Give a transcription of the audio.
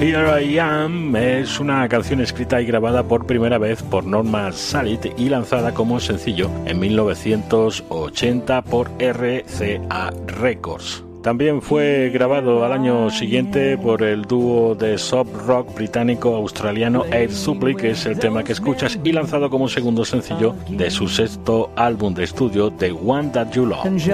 Here I Am es una canción escrita y grabada por primera vez por Norma Salit y lanzada como sencillo en 1980 por RCA Records. También fue grabado al año siguiente por el dúo de soft rock británico-australiano Air Supply, que es el tema que escuchas, y lanzado como segundo sencillo de su sexto álbum de estudio, The One That You Love.